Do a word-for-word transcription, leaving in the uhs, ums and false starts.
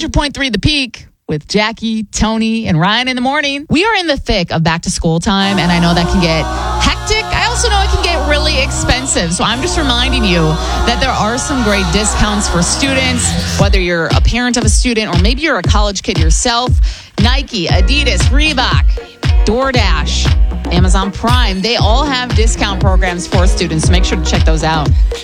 hundred point three The Peak with Jackie, Tony, and Ryan in the morning. We are in the thick of back to school time, and I know that can get hectic. I also know it can get really expensive. So I'm just reminding you that there are some great discounts for students, whether you're a parent of a student or maybe you're a college kid yourself. Nike, Adidas, Reebok, DoorDash, Amazon Prime, they all have discount programs for students. So make sure to check those out.